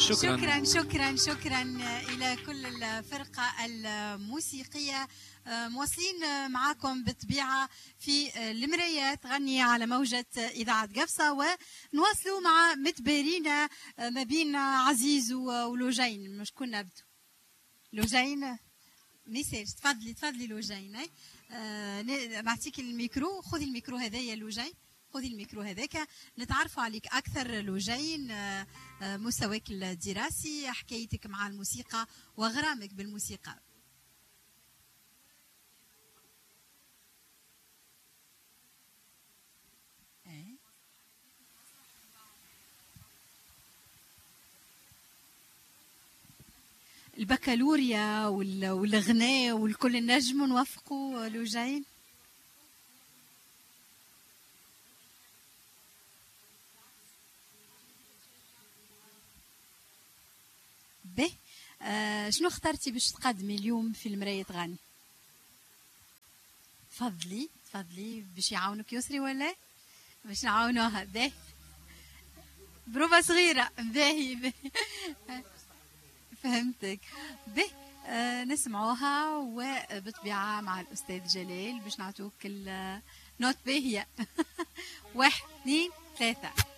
شكرا شكرا شكرا شكرا إلى كل الفرقة الموسيقية. مواصلين معاكم بالطبيعة في المرايات غني على موجة إذاعة قفصة، ونواصلوا مع متبارينا ما بين عزيز ولوجين. مش كنا بدو لوجين ميساج؟ تفضلي لوجين. نعطيك الميكرو، خذي الميكرو هذايا لوجين، خذي الميكرو هذاك نتعرفوا عليك أكثر لوجين، مستواك الدراسي، حكايتك مع الموسيقى وغرامك بالموسيقى. البكالوريا والغناء والكل النجم نوفقوا لوجين. به شنو اخترتي باش تقدمي اليوم في المراية غني؟ تفضلي باش يعاونك يسري ولا باش نعاونوها؟ به بروفا صغيرة. باهي فهمتك. به نسمعوها وبطبيعة مع الأستاذ جلال باش نعطوك النوت باهية. 1 2 3.